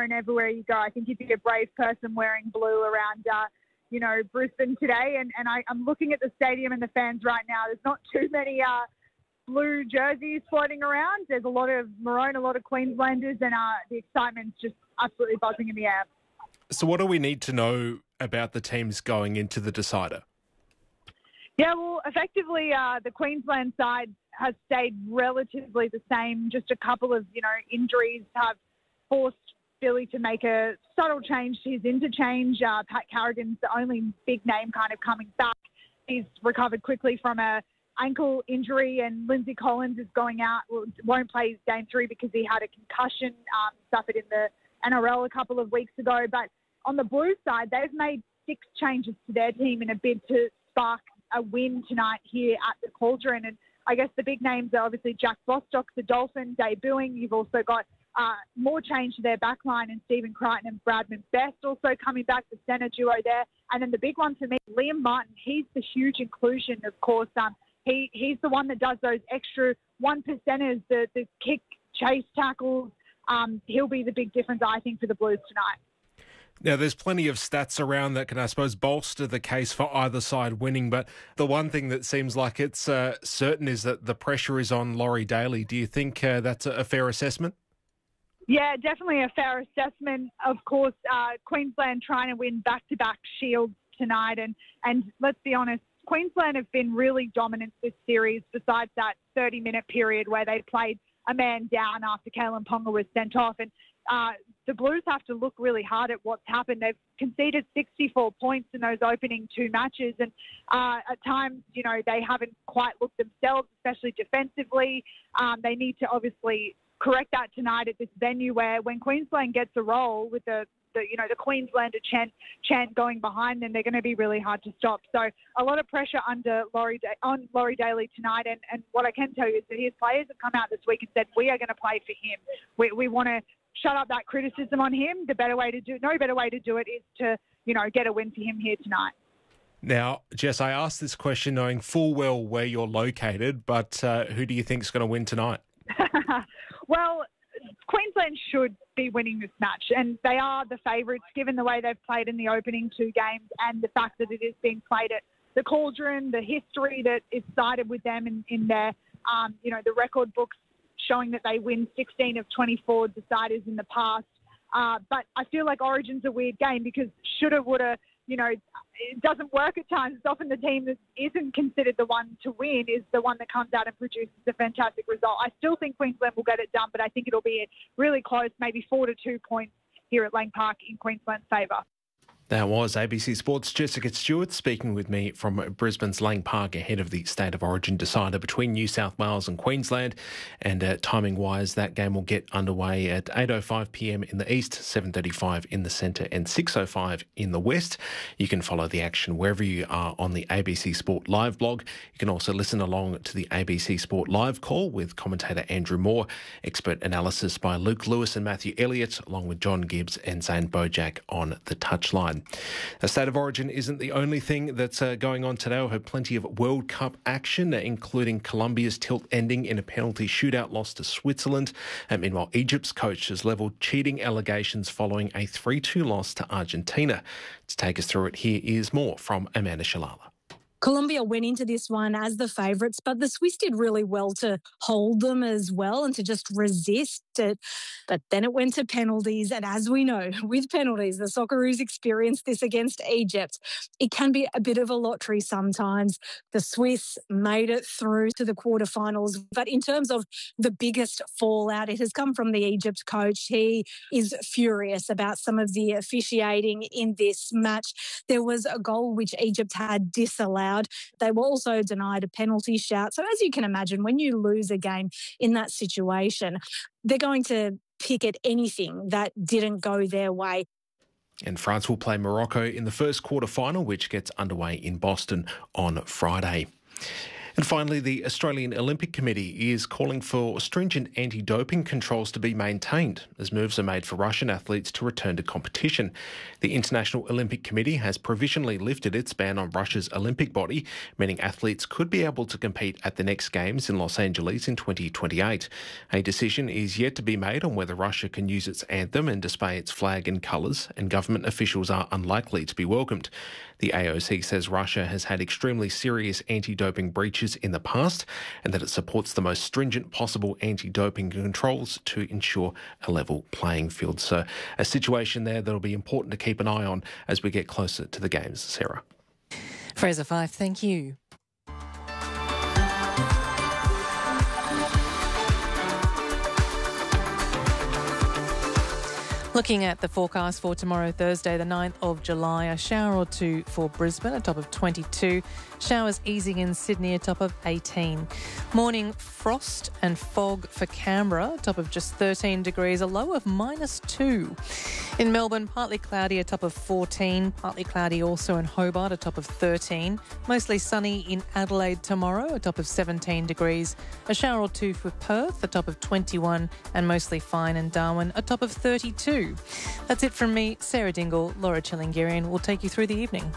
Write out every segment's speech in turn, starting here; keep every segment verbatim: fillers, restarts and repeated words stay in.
maroon everywhere you go. I think you'd be a brave person wearing blue around, uh, you know, Brisbane today. And, and I, I'm looking at the stadium and the fans right now. There's not too many uh, blue jerseys floating around. There's a lot of maroon, a lot of Queenslanders, and uh, the excitement's just absolutely buzzing in the air. So what do we need to know about the teams going into the decider? Yeah, well, effectively, uh, the Queensland side has stayed relatively the same. Just a couple of, you know, injuries have forced Billy to make a subtle change to his interchange. Uh, Pat Carrigan's the only big name kind of coming back. He's recovered quickly from a ankle injury, and Lindsay Collins is going out, won't play game three because he had a concussion, um, suffered in the N R L a couple of weeks ago. But on the Blues side, they've made six changes to their team in a bid to spark a win tonight here at the Cauldron. And I guess the big names are obviously Jack Bostock, the Dolphin, debuting. You've also got uh, more change to their backline, and Stephen Crichton and Bradman Best also coming back, the centre duo there. And then the big one for me, Liam Martin. He's the huge inclusion, of course. Um, he He's the one that does those extra one percenters, the, the kick, chase tackles. Um, he'll be the big difference, I think, for the Blues tonight. Now, there's plenty of stats around that can, I suppose, bolster the case for either side winning, but the one thing that seems like it's uh, certain is that the pressure is on Laurie Daly. Do you think uh, that's a fair assessment? Yeah, definitely a fair assessment. Of course, uh, Queensland trying to win back-to-back Shields tonight, and, and let's be honest, Queensland have been really dominant this series, besides that thirty-minute period where they played a man down after Kalen Ponga was sent off. And uh, the Blues have to look really hard at what's happened. They've conceded sixty-four points in those opening two matches. And uh, at times, you know, they haven't quite looked themselves, especially defensively. Um, they need to obviously correct that tonight at this venue, where when Queensland gets a roll with the, the you know, the Queenslander chant, chant going behind them, they're going to be really hard to stop. So a lot of pressure under Laurie, on Laurie Daly tonight. And, and what I can tell you is that his players have come out this week and said, we are going to play for him. We, we want to shut up that criticism on him. The better way to do, no better way to do it is to, you know, get a win for him here tonight. Now, Jess, I asked this question knowing full well where you're located, but uh, who do you think is going to win tonight? Well, Queensland should be winning this match, and they are the favourites given the way they've played in the opening two games and the fact that it is being played at the Cauldron, the history that is cited with them in, in their, um, you know, the record books showing that they win sixteen of twenty-four deciders in the past. Uh, but I feel like Origin's a weird game because shoulda, woulda, you know, it doesn't work at times. It's often the team that isn't considered the one to win is the one that comes out and produces a fantastic result. I still think Queensland will get it done, but I think it'll be really close, maybe four to two points here at Lang Park in Queensland's favour. That was A B C Sports' Jessica Stewart speaking with me from Brisbane's Lang Park ahead of the State of Origin decider between New South Wales and Queensland. And uh, timing-wise, that game will get underway at eight oh five p.m. in the east, seven thirty-five in the centre and six oh five in the west. You can follow the action wherever you are on the A B C Sport Live blog. You can also listen along to the A B C Sport Live call with commentator Andrew Moore, expert analysis by Luke Lewis and Matthew Elliott, along with John Gibbs and Zane Bojack on the touchline. The State of Origin isn't the only thing that's uh, going on today. We've had plenty of World Cup action, uh, including Colombia's tilt ending in a penalty shootout loss to Switzerland. And meanwhile, Egypt's coach has levelled cheating allegations following a three two loss to Argentina. To take us through it, here is more from Amanda Shalala. Colombia went into this one as the favourites, but the Swiss did really well to hold them as well and to just resist it. But then it went to penalties. And as we know, with penalties, the Socceroos experienced this against Egypt. It can be a bit of a lottery sometimes. The Swiss made it through to the quarterfinals. But in terms of the biggest fallout, it has come from the Egypt coach. He is furious about some of the officiating in this match. There was a goal which Egypt had disallowed. They were also denied a penalty shout. So as you can imagine, when you lose a game in that situation, they're going to pick at anything that didn't go their way. And France will play Morocco in the first quarter final, which gets underway in Boston on Friday. And finally, the Australian Olympic Committee is calling for stringent anti-doping controls to be maintained as moves are made for Russian athletes to return to competition. The International Olympic Committee has provisionally lifted its ban on Russia's Olympic body, meaning athletes could be able to compete at the next Games in Los Angeles in twenty twenty-eight. A decision is yet to be made on whether Russia can use its anthem and display its flag and colours, and government officials are unlikely to be welcomed. The A O C says Russia has had extremely serious anti-doping breaches in the past and that it supports the most stringent possible anti-doping controls to ensure a level playing field. So a situation there that will be important to keep an eye on as we get closer to the Games. Sarah. Fraser Fife, thank you. Looking at the forecast for tomorrow, Thursday, the ninth of July, a shower or two for Brisbane, a top of twenty-two. Showers easing in Sydney, a top of eighteen. Morning frost and fog for Canberra, a top of just thirteen degrees, a low of minus two. In Melbourne, partly cloudy, a top of fourteen. Partly cloudy also in Hobart, a top of thirteen. Mostly sunny in Adelaide tomorrow, a top of seventeen degrees. A shower or two for Perth, a top of twenty-one. And mostly fine in Darwin, a top of thirty-two. That's it from me, Sarah Dingle. Laura Chillingarian will take you through the evening.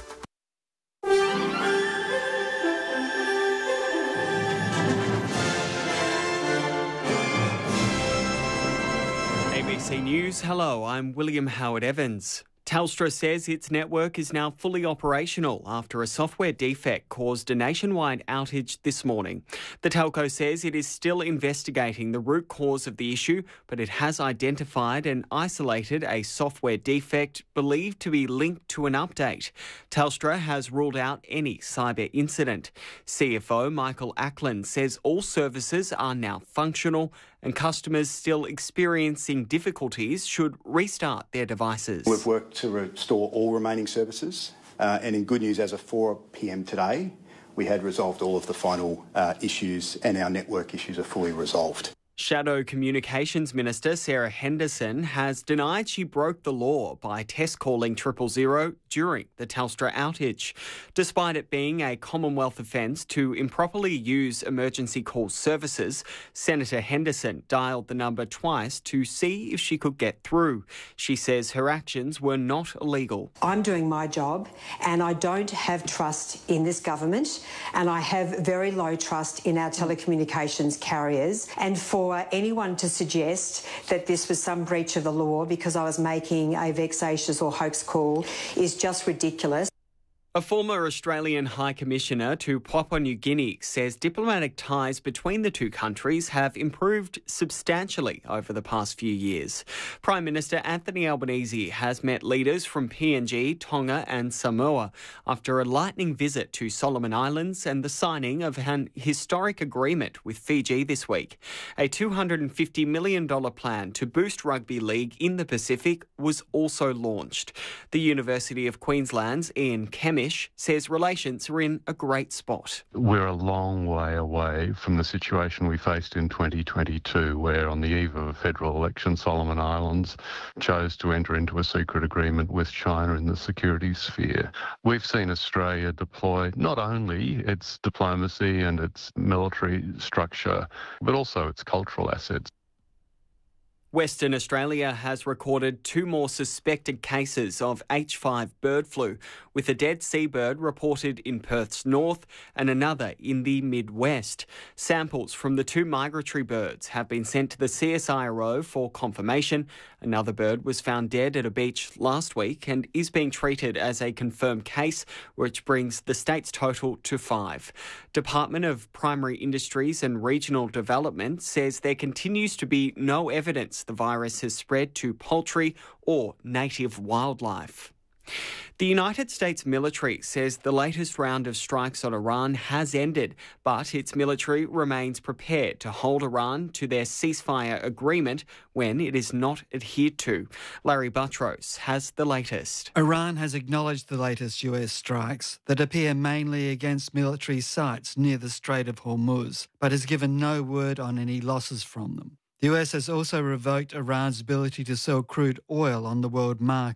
A B C News, hello, I'm William Howard Evans. Telstra says its network is now fully operational after a software defect caused a nationwide outage this morning. The telco says it is still investigating the root cause of the issue, but it has identified and isolated a software defect believed to be linked to an update. Telstra has ruled out any cyber incident. C F O Michael Ackland says all services are now functional and customers still experiencing difficulties should restart their devices. We've worked to restore all remaining services, uh, and in good news, as of four p m today, we had resolved all of the final uh, issues and our network issues are fully resolved. Shadow Communications Minister Sarah Henderson has denied she broke the law by test calling triple zero during the Telstra outage. Despite it being a Commonwealth offence to improperly use emergency call services, Senator Henderson dialled the number twice to see if she could get through. She says her actions were not illegal. I'm doing my job and I don't have trust in this government, and I have very low trust in our telecommunications carriers, and for For anyone to suggest that this was some breach of the law because I was making a vexatious or hoax call is just ridiculous. A former Australian High Commissioner to Papua New Guinea says diplomatic ties between the two countries have improved substantially over the past few years. Prime Minister Anthony Albanese has met leaders from P N G, Tonga and Samoa after a lightning visit to Solomon Islands and the signing of an historic agreement with Fiji this week. A two hundred fifty million dollars plan to boost rugby league in the Pacific was also launched. The University of Queensland's Ian Kemish says relations are in a great spot. We're a long way away from the situation we faced in twenty twenty-two, where on the eve of a federal election, Solomon Islands chose to enter into a secret agreement with China in the security sphere. We've seen Australia deploy not only its diplomacy and its military structure, but also its cultural assets. Western Australia has recorded two more suspected cases of H five bird flu, with a dead seabird reported in Perth's north and another in the Midwest. Samples from the two migratory birds have been sent to the C S I R O for confirmation. Another bird was found dead at a beach last week and is being treated as a confirmed case, which brings the state's total to five. Department of Primary Industries and Regional Development says there continues to be no evidence the virus has spread to poultry or native wildlife. The United States military says the latest round of strikes on Iran has ended, but its military remains prepared to hold Iran to their ceasefire agreement when it is not adhered to. Larry Buttrose has the latest. Iran has acknowledged the latest U S strikes that appear mainly against military sites near the Strait of Hormuz, but has given no word on any losses from them. The U S has also revoked Iran's ability to sell crude oil on the world market.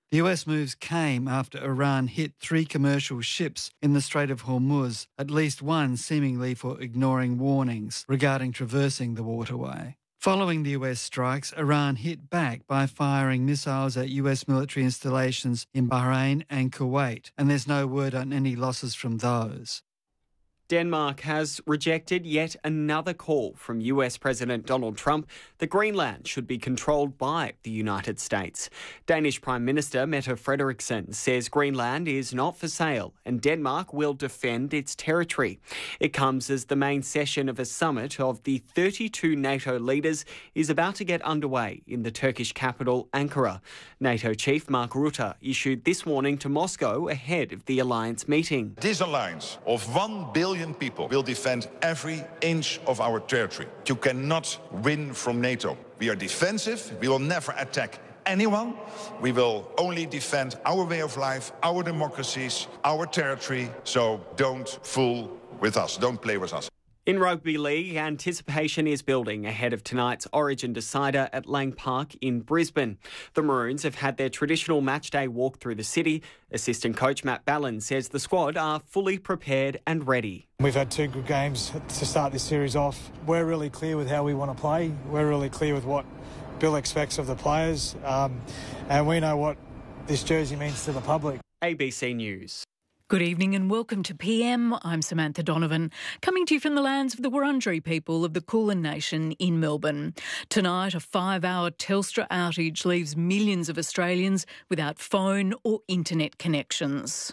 The U S moves came after Iran hit three commercial ships in the Strait of Hormuz, at least one seemingly for ignoring warnings regarding traversing the waterway. Following the U S strikes, Iran hit back by firing missiles at U S military installations in Bahrain and Kuwait, and there's no word on any losses from those. Denmark has rejected yet another call from U S President Donald Trump that Greenland should be controlled by the United States. Danish Prime Minister Mette Frederiksen says Greenland is not for sale and Denmark will defend its territory. It comes as the main session of a summit of the thirty-two NATO leaders is about to get underway in the Turkish capital, Ankara. NATO chief Mark Rutte issued this warning to Moscow ahead of the alliance meeting. This alliance of one billion people will defend every inch of our territory. You cannot win from NATO. We are defensive. We will never attack anyone. We will only defend our way of life, our democracies, our territory. So don't fool with us. Don't play with us. In rugby league, anticipation is building ahead of tonight's Origin decider at Lang Park in Brisbane. The Maroons have had their traditional matchday walk through the city. Assistant coach Matt Ballin says the squad are fully prepared and ready. We've had two good games to start this series off. We're really clear with how we want to play. We're really clear with what Bill expects of the players. Um, and we know what this jersey means to the public. A B C News. Good evening and welcome to P M. I'm Samantha Donovan, coming to you from the lands of the Wurundjeri people of the Kulin Nation in Melbourne. Tonight, a five-hour Telstra outage leaves millions of Australians without phone or internet connections.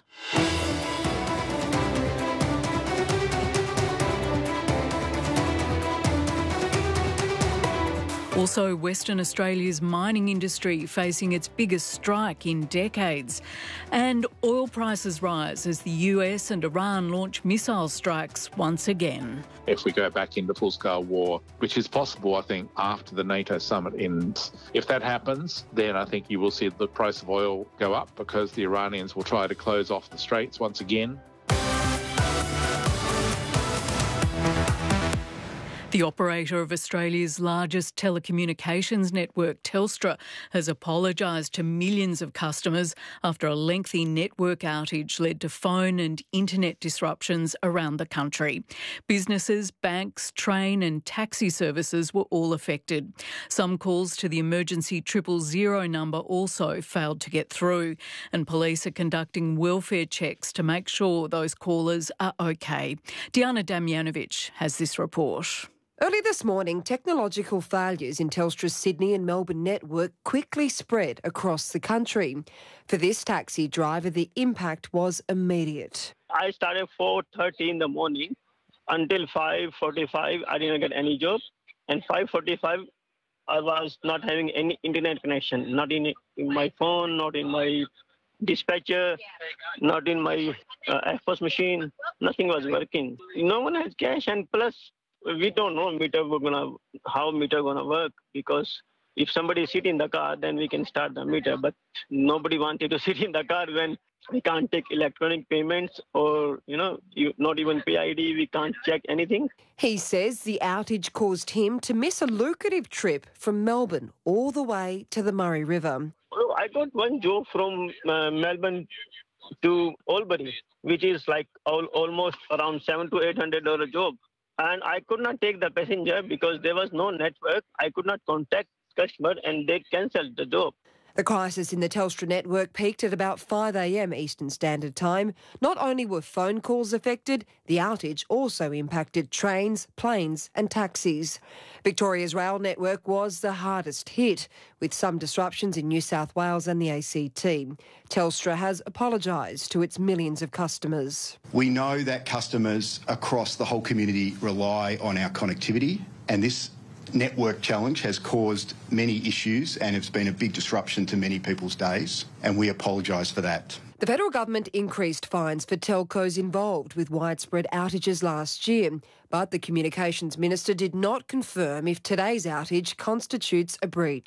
Also, Western Australia's mining industry facing its biggest strike in decades. And oil prices rise as the U S and Iran launch missile strikes once again. If we go back into full-scale war, which is possible, I think, after the NATO summit ends, if that happens, then I think you will see the price of oil go up because the Iranians will try to close off the straits once again. The operator of Australia's largest telecommunications network, Telstra, has apologised to millions of customers after a lengthy network outage led to phone and internet disruptions around the country. Businesses, banks, train and taxi services were all affected. Some calls to the emergency triple zero number also failed to get through, and police are conducting welfare checks to make sure those callers are okay. Diana Damjanovic has this report. Early this morning, technological failures in Telstra's Sydney and Melbourne network quickly spread across the country. For this taxi driver, the impact was immediate. I started four thirty in the morning until five forty-five. I didn't get any job. And five forty-five, I was not having any internet connection, not in, in my phone, not in my dispatcher, not in my uh, F P O S machine. Nothing was working. No one has cash, and plus, we don't know meter we're gonna how meter gonna work, because if somebody sit in the car, then we can start the meter. But nobody wanted to sit in the car when we can't take electronic payments or, you know, you, not even P I D. We can't check anything. He says the outage caused him to miss a lucrative trip from Melbourne all the way to the Murray River. Well, I got one job from uh, Melbourne to Albury, which is like all, almost around seven to eight hundred dollar job. And I could not take the passenger because there was no network. I could not contact customer and they cancelled the job. The crisis in the Telstra network peaked at about five a m Eastern Standard Time. Not only were phone calls affected, the outage also impacted trains, planes and taxis. Victoria's rail network was the hardest hit, with some disruptions in New South Wales and the A C T. Telstra has apologised to its millions of customers. We know that customers across the whole community rely on our connectivity, and this network challenge has caused many issues and it's been a big disruption to many people's days, and we apologise for that. The federal government increased fines for telcos involved with widespread outages last year, but the communications minister did not confirm if today's outage constitutes a breach.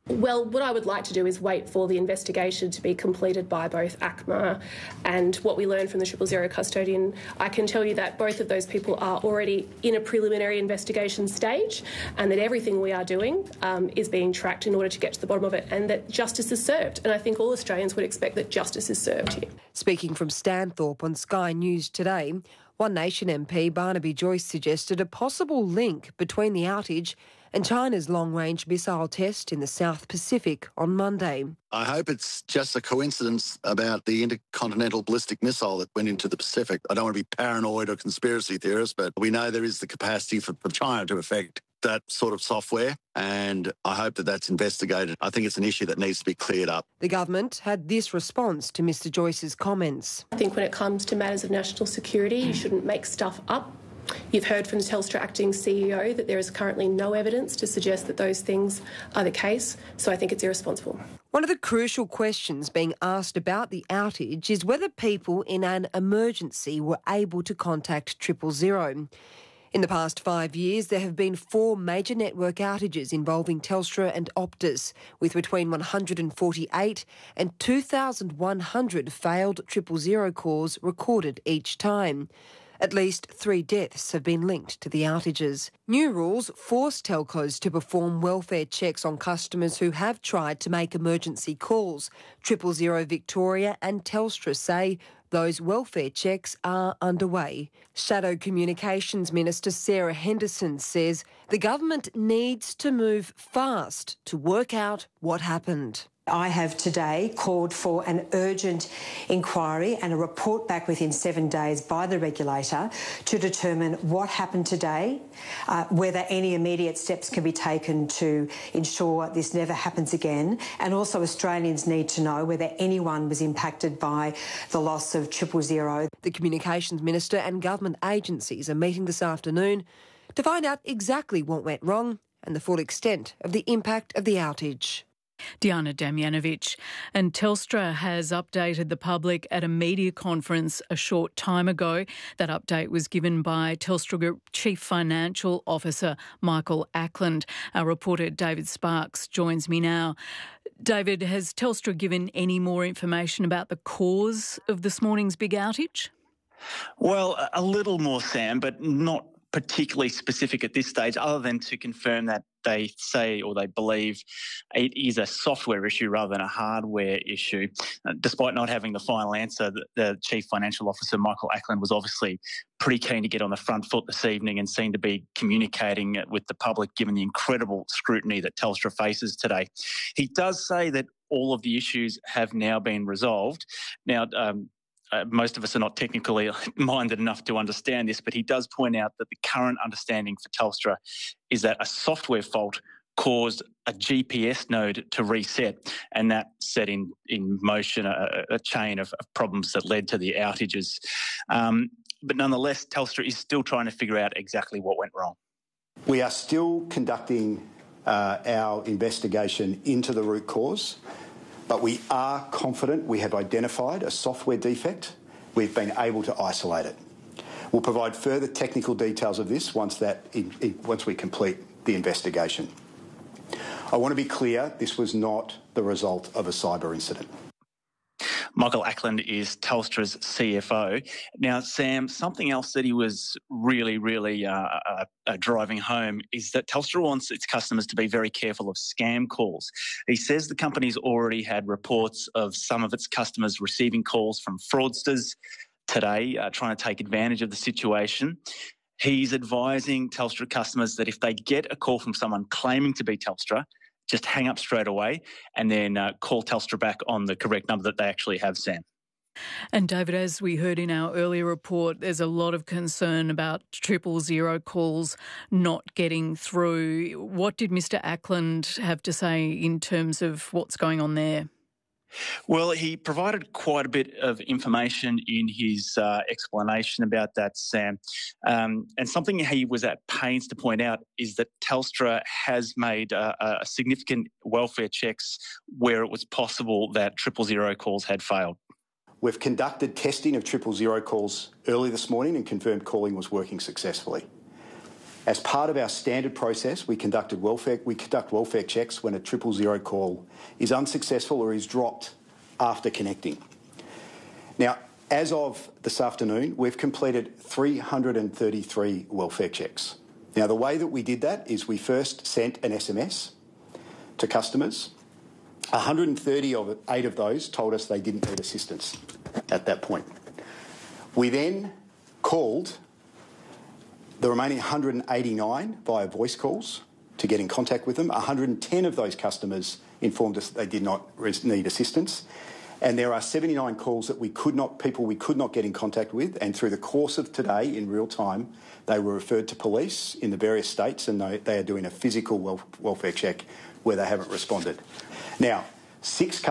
Well, what I would like to do is wait for the investigation to be completed by both A C M A and what we learned from the Triple Zero custodian. I can tell you that both of those people are already in a preliminary investigation stage and that everything we are doing um, is being tracked in order to get to the bottom of it and that justice is served. And I think all Australians would expect that justice is served here. Speaking from Stanthorpe on Sky News today, One Nation M P Barnaby Joyce suggested a possible link between the outage and China's long-range missile test in the South Pacific on Monday. I hope it's just a coincidence about the intercontinental ballistic missile that went into the Pacific. I don't want to be paranoid or conspiracy theorist, but we know there is the capacity for, for China to affect that sort of software, and I hope that that's investigated. I think it's an issue that needs to be cleared up. The government had this response to Mr Joyce's comments. I think when it comes to matters of national security, you shouldn't make stuff up. You've heard from the Telstra acting C E O that there is currently no evidence to suggest that those things are the case, so I think it's irresponsible. One of the crucial questions being asked about the outage is whether people in an emergency were able to contact Triple Zero. In the past five years, there have been four major network outages involving Telstra and Optus, with between one hundred forty-eight and two thousand one hundred failed Triple Zero calls recorded each time. At least three deaths have been linked to the outages. New rules force telcos to perform welfare checks on customers who have tried to make emergency calls. Triple Zero Victoria and Telstra say those welfare checks are underway. Shadow Communications Minister Sarah Henderson says the government needs to move fast to work out what happened. I have today called for an urgent inquiry and a report back within seven days by the regulator to determine what happened today, uh, whether any immediate steps can be taken to ensure this never happens again, and also Australians need to know whether anyone was impacted by the loss of Triple Zero. The Communications Minister and government agencies are meeting this afternoon to find out exactly what went wrong and the full extent of the impact of the outage. Diana Damjanovic. And Telstra has updated the public at a media conference a short time ago. That update was given by Telstra Group Chief Financial Officer Michael Ackland. Our reporter David Sparks joins me now. David, has Telstra given any more information about the cause of this morning's big outage? Well, a little more, Sam, but not particularly specific at this stage, other than to confirm that they say or they believe it is a software issue rather than a hardware issue. Uh, despite not having the final answer, the, the Chief Financial Officer, Michael Ackland, was obviously pretty keen to get on the front foot this evening and seemed to be communicating with the public given the incredible scrutiny that Telstra faces today. He does say that all of the issues have now been resolved. Now, um, Uh, most of us are not technically minded enough to understand this, but he does point out that the current understanding for Telstra is that a software fault caused a G P S node to reset, and that set in, in motion a, a chain of, of problems that led to the outages. Um, but nonetheless, Telstra is still trying to figure out exactly what went wrong. We are still conducting uh, our investigation into the root cause. But we are confident we have identified a software defect. We've been able to isolate it. We'll provide further technical details of this once, that, in, in, once we complete the investigation. I want to be clear, this was not the result of a cyber incident. Michael Ackland is Telstra's C F O. Now, Sam, something else that he was really, really uh, uh, uh, driving home is that Telstra wants its customers to be very careful of scam calls. He says the company's already had reports of some of its customers receiving calls from fraudsters today, uh, trying to take advantage of the situation. He's advising Telstra customers that if they get a call from someone claiming to be Telstra, just hang up straight away and then uh, call Telstra back on the correct number that they actually have, Sam. And David, as we heard in our earlier report, there's a lot of concern about triple zero calls not getting through. What did Mister Ackland have to say in terms of what's going on there? Well, he provided quite a bit of information in his uh, explanation about that, Sam. Um, and something he was at pains to point out is that Telstra has made uh, a significant welfare checks where it was possible that triple zero calls had failed. We've conducted testing of triple zero calls early this morning and confirmed calling was working successfully. As part of our standard process, we conducted welfare, we conduct welfare checks when a triple zero call is unsuccessful or is dropped after connecting. Now, as of this afternoon, we've completed three hundred thirty-three welfare checks. Now, the way that we did that is we first sent an S M S to customers. one hundred thirty-eight of those told us they didn't need assistance at that point. We then called the remaining one hundred eighty-nine via voice calls to get in contact with them. one hundred ten of those customers informed us they did not need assistance. And there are seventy-nine calls that we could not, people we could not get in contact with, and through the course of today, in real time, they were referred to police in the various states, and they, they are doing a physical welfare check where they haven't responded. Now, six